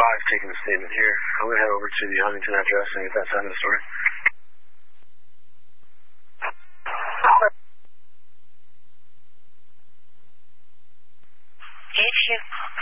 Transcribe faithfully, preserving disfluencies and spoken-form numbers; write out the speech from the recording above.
five taking the statement here. I'm going to head over to the Huntington address and get that side of the story. Issue